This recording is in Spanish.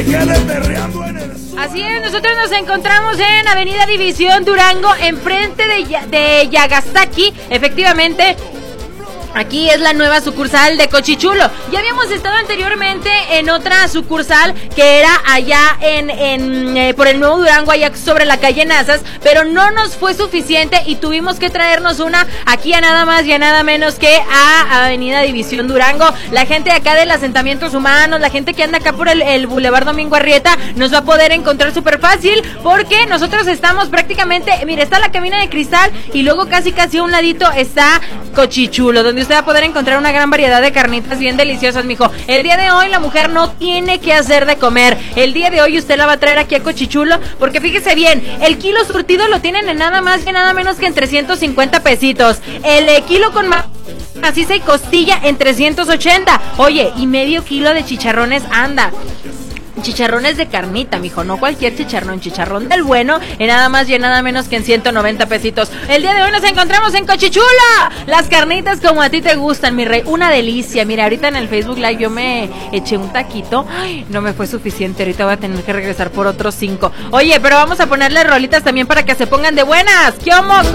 Así es, nosotros nos encontramos en Avenida División Durango, enfrente de Yagasaki, efectivamente. Aquí es la nueva sucursal de Cochichulo. Ya habíamos estado anteriormente en otra sucursal que era allá por el Nuevo Durango, allá sobre la calle Nazas, pero no nos fue suficiente y tuvimos que traernos una aquí a nada más y a nada menos que a Avenida División Durango. La gente acá de los asentamientos humanos, la gente que anda acá por el Boulevard Domingo Arrieta, nos va a poder encontrar súper fácil porque nosotros estamos prácticamente, mire, está la cabina de cristal y luego casi a un ladito está Cochichulo, donde usted va a poder encontrar una gran variedad de carnitas bien deliciosas, mijo. El día de hoy la mujer no tiene que hacer de comer. El día de hoy usted la va a traer aquí a Cochichulo, porque fíjese bien, el kilo surtido lo tienen en nada más y nada menos que en 350 pesitos. El kilo con maciza y costilla en 380. Oye, y medio kilo de chicharrones anda. Chicharrones de carnita, mijo, no cualquier chicharrón del bueno, en nada más y en nada menos que en 190 pesitos. El día de hoy nos encontramos en Cochichulo. Las carnitas como a ti te gustan, mi rey, una delicia. Mira, ahorita en el Facebook Live yo me eché un taquito. Ay, no me fue suficiente, ahorita voy a tener que regresar por otros 5. Oye, pero vamos a ponerle rolitas también para que se pongan de buenas. ¿Qué vamos?